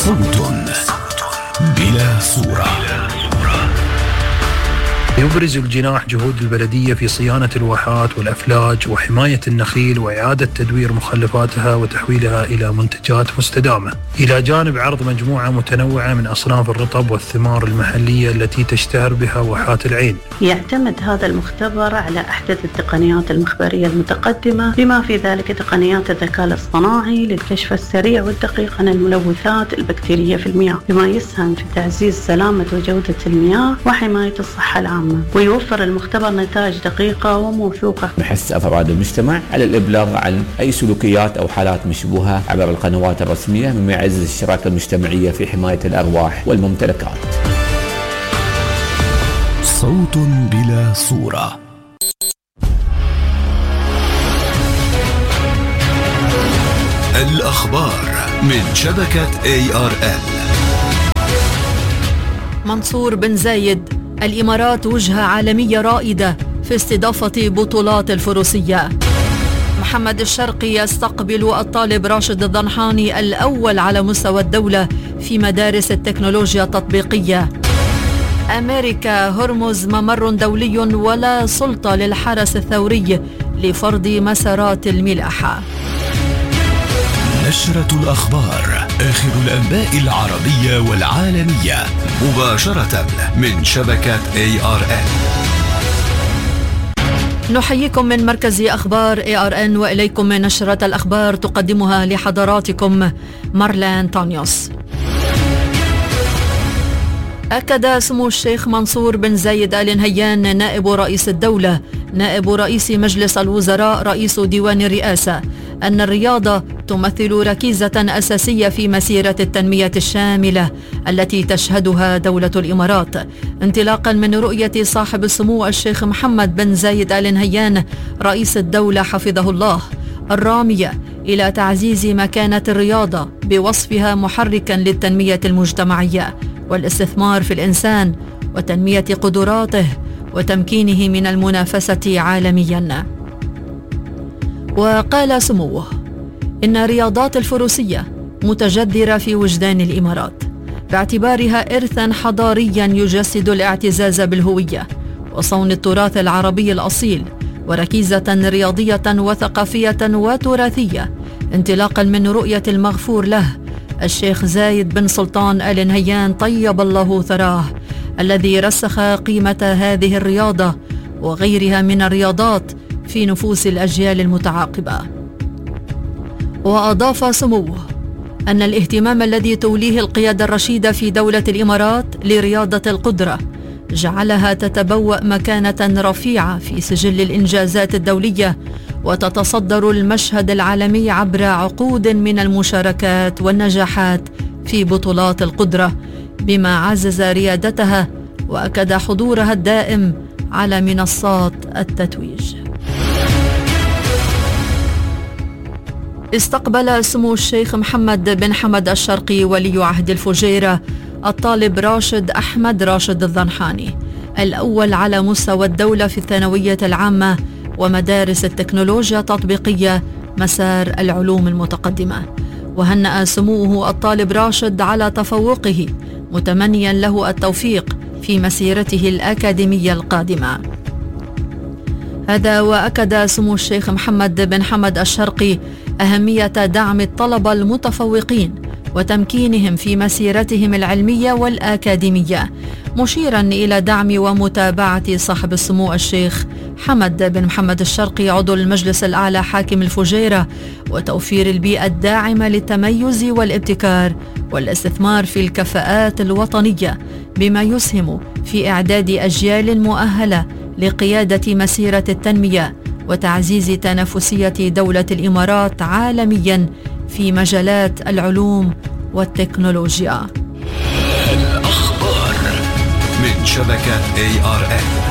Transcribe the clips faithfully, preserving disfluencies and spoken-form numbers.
صوت بلا صورة. يبرز الجناح جهود البلدية في صيانة الواحات والأفلاج وحماية النخيل وإعادة تدوير مخلفاتها وتحويلها إلى منتجات مستدامة، إلى جانب عرض مجموعة متنوعة من أصناف الرطب والثمار المحلية التي تشتهر بها واحات العين. يعتمد هذا المختبر على أحدث التقنيات المخبرية المتقدمة، بما في ذلك تقنيات الذكاء الاصطناعي للكشف السريع والدقيق عن الملوثات البكتيرية في المياه، بما يسهم في تعزيز سلامة وجودة المياه وحماية الصحة العامة. ويوفر المختبر نتائج دقيقة وموثوقة. نحث أفراد المجتمع على الإبلاغ عن أي سلوكيات أو حالات مشبوهة عبر القنوات الرسمية، مما يعزز الشراكة المجتمعية في حماية الأرواح والممتلكات. صوت بلا صورة. الأخبار من شبكة إيه آر إل. منصور بن زايد: الإمارات وجهة عالمية رائدة في استضافة بطولات الفروسية. محمد الشرقي يستقبل الطالب راشد الضنحاني الأول على مستوى الدولة في مدارس التكنولوجيا التطبيقية. أمريكا: هرمز ممر دولي ولا سلطة للحرس الثوري لفرض مسارات الملاحة. نشرة الأخبار، آخر الأنباء العربية والعالمية، مباشرة من شبكة إيه آر إن. نحييكم من مركز أخبار إيه آر إن، وإليكم من نشرة الأخبار تقدمها لحضراتكم مارلان تونيوس. أكد سمو الشيخ منصور بن زايد آل نهيان نائب رئيس الدولة نائب رئيس مجلس الوزراء رئيس ديوان الرئاسة أن الرياضة تمثل ركيزة أساسية في مسيرة التنمية الشاملة التي تشهدها دولة الإمارات، انطلاقا من رؤية صاحب السمو الشيخ محمد بن زايد آل نهيان رئيس الدولة حفظه الله، الرامية إلى تعزيز مكانة الرياضة بوصفها محركا للتنمية المجتمعية والاستثمار في الإنسان وتنمية قدراته وتمكينه من المنافسة عالميا. وقال سموه إن رياضات الفروسية متجذرة في وجدان الإمارات باعتبارها إرثا حضاريا يجسد الاعتزاز بالهوية وصون التراث العربي الأصيل، وركيزة رياضية وثقافية وتراثية، انطلاقا من رؤية المغفور له الشيخ زايد بن سلطان آل نهيان طيب الله ثراه، الذي رسخ قيمة هذه الرياضة وغيرها من الرياضات في نفوس الأجيال المتعاقبة. وأضاف سموه أن الاهتمام الذي توليه القيادة الرشيدة في دولة الإمارات لرياضة القدرة جعلها تتبوأ مكانة رفيعة في سجل الإنجازات الدولية، وتتصدر المشهد العالمي عبر عقود من المشاركات والنجاحات في بطولات القدرة، بما عزز ريادتها وأكد حضورها الدائم على منصات التتويج. استقبل سمو الشيخ محمد بن حمد الشرقي ولي عهد الفجيرة الطالب راشد أحمد راشد الضنحاني الأول على مستوى الدولة في الثانوية العامة ومدارس التكنولوجيا التطبيقية مسار العلوم المتقدمة، وهنأ سموه الطالب راشد على تفوقه متمنيا له التوفيق في مسيرته الأكاديمية القادمة. هذا وأكد سمو الشيخ محمد بن حمد الشرقي أهمية دعم الطلبة المتفوقين وتمكينهم في مسيرتهم العلمية والأكاديمية، مشيرا إلى دعم ومتابعة صاحب السمو الشيخ حمد بن محمد الشرقي عضو المجلس الأعلى حاكم الفجيرة وتوفير البيئة الداعمة للتميز والابتكار والاستثمار في الكفاءات الوطنية، بما يسهم في إعداد أجيال مؤهلة لقيادة مسيرة التنمية وتعزيز تنافسية دولة الإمارات عالميا في مجالات العلوم والتكنولوجيا. الأخبار من شبكة إيه آر إن.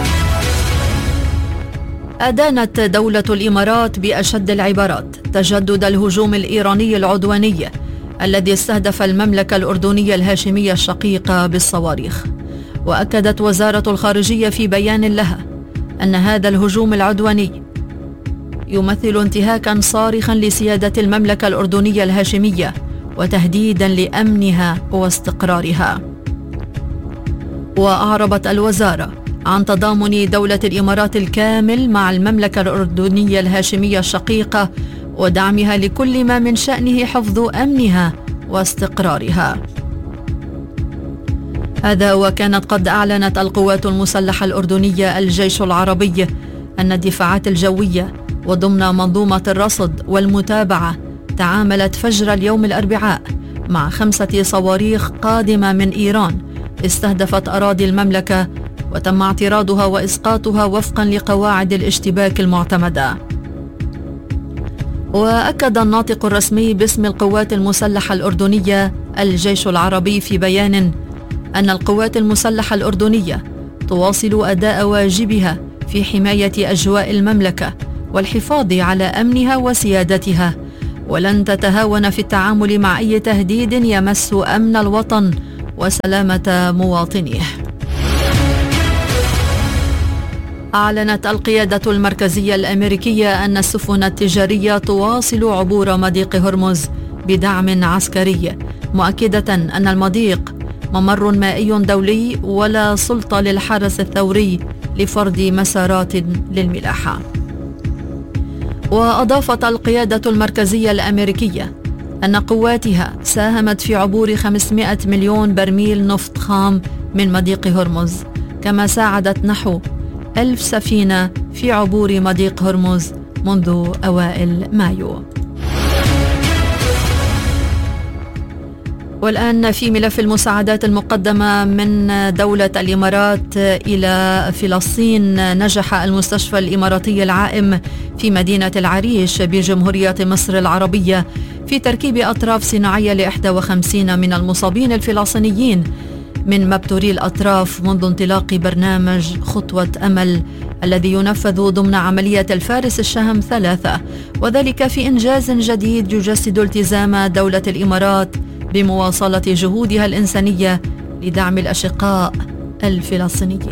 أدانت دولة الإمارات بأشد العبارات تجدد الهجوم الإيراني العدواني الذي استهدف المملكة الأردنية الهاشمية الشقيقة بالصواريخ. وأكدت وزارة الخارجية في بيان لها أن هذا الهجوم العدواني يمثل انتهاكا صارخا لسيادة المملكة الأردنية الهاشمية وتهديدا لأمنها واستقرارها. وأعربت الوزارة عن تضامن دولة الإمارات الكامل مع المملكة الأردنية الهاشمية الشقيقة ودعمها لكل ما من شأنه حفظ أمنها واستقرارها. هذا وكانت قد أعلنت القوات المسلحة الأردنية الجيش العربي أن الدفاعات الجوية وضمن منظومة الرصد والمتابعة تعاملت فجر اليوم الأربعاء مع خمسة صواريخ قادمة من إيران استهدفت أراضي المملكة وتم اعتراضها وإسقاطها وفقا لقواعد الاشتباك المعتمدة. وأكد الناطق الرسمي باسم القوات المسلحة الأردنية الجيش العربي في بيان أن القوات المسلحة الأردنية تواصل أداء واجبها في حماية أجواء المملكة والحفاظ على أمنها وسيادتها، ولن تتهاون في التعامل مع أي تهديد يمس أمن الوطن وسلامة مواطنيه. أعلنت القيادة المركزية الأمريكية أن السفن التجارية تواصل عبور مضيق هرمز بدعم عسكري، مؤكدة أن المضيق ممر مائي دولي ولا سلطة للحرس الثوري لفرض مسارات للملاحة. وأضافت القيادة المركزية الأمريكية أن قواتها ساهمت في عبور خمسمائة مليون برميل نفط خام من مضيق هرمز، كما ساعدت نحو ألف سفينة في عبور مضيق هرمز منذ أوائل مايو. والآن في ملف المساعدات المقدمة من دولة الإمارات إلى فلسطين، نجح المستشفى الإماراتي العائم في مدينة العريش بجمهورية مصر العربية في تركيب أطراف صناعية لإحدى وخمسين من المصابين الفلسطينيين من مبتوري الأطراف منذ انطلاق برنامج خطوة أمل الذي ينفذ ضمن عملية الفارس الشهم ثلاثة، وذلك في إنجاز جديد يجسد التزام دولة الإمارات بمواصلة جهودها الإنسانية لدعم الأشقاء الفلسطينيين.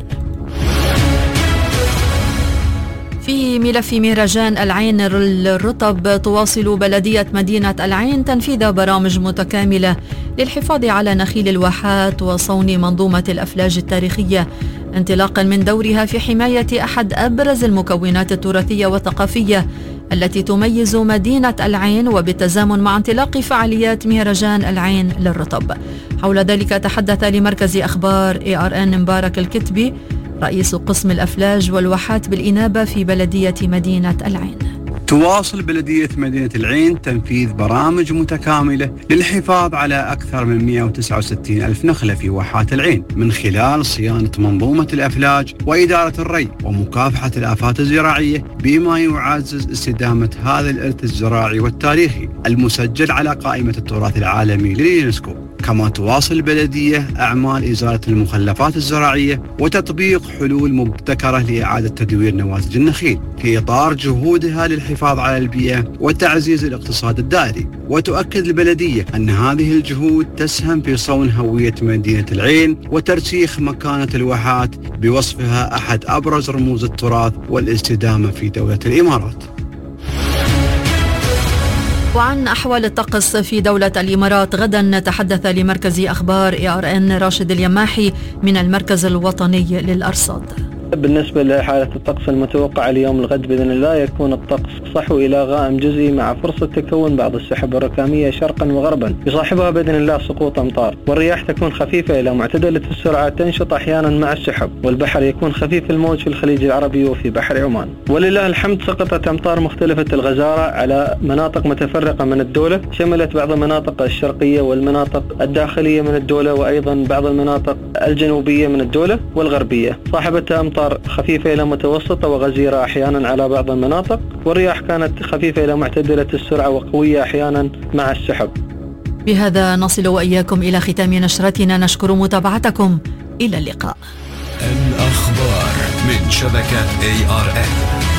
في ملف مهرجان العين الرطب، تواصل بلدية مدينة العين تنفيذ برامج متكاملة للحفاظ على نخيل الواحات وصون منظومة الأفلاج التاريخية، انطلاقا من دورها في حماية أحد أبرز المكونات التراثية والثقافية التي تميز مدينة العين، وبالتزامن مع انطلاق فعاليات مهرجان العين للرطب. حول ذلك تحدث لمركز أخبار إيه آر إن مبارك الكتبي رئيس قسم الأفلاج والواحات بالإنابة في بلدية مدينة العين. تواصل بلدية مدينة العين تنفيذ برامج متكاملة للحفاظ على أكثر من مئة وتسعة وستين ألف نخلة في واحات العين من خلال صيانة منظومة الأفلاج وإدارة الري ومكافحة الآفات الزراعية، بما يعزز استدامة هذا الإرث الزراعي والتاريخي المسجل على قائمة التراث العالمي لليونسكو. كما تواصل البلدية أعمال إزالة المخلفات الزراعية وتطبيق حلول مبتكرة لإعادة تدوير نواتج النخيل في إطار جهودها للحفاظ على البيئة وتعزيز الاقتصاد الدائري. وتؤكد البلدية أن هذه الجهود تسهم في صون هوية مدينة العين وترسيخ مكانة الواحات بوصفها أحد أبرز رموز التراث والاستدامة في دولة الإمارات. وعن أحوال الطقس في دولة الإمارات غدا نتحدث لمركز أخبار إيه آر إن راشد اليماحي من المركز الوطني للأرصاد. بالنسبة لحالة الطقس المتوقعة اليوم الغد بإذن الله يكون الطقس صحو إلى غائم جزئي مع فرصة تكون بعض السحب الركامية شرقا وغربا، يصاحبها بإذن الله سقوط أمطار، والرياح تكون خفيفة إلى معتدلة السرعة تنشط أحيانا مع السحب، والبحر يكون خفيف الموج في الخليج العربي وفي بحر عمان. ولله الحمد سقطت أمطار مختلفة الغزارة على مناطق متفرقة من الدولة، شملت بعض المناطق الشرقية والمناطق الداخلية من الدولة، وأيضا بعض المناطق الجنوبية من الدولة والغربية، صاحبتها أمطار خفيفة إلى متوسطة وغزيرة أحيانا على بعض المناطق، والرياح كانت خفيفة إلى معتدلة السرعة وقوية أحيانا مع السحب. بهذا نصل وإياكم إلى ختام نشرتنا، نشكر متابعتكم، إلى اللقاء. الأخبار من شبكة إيه آر إن.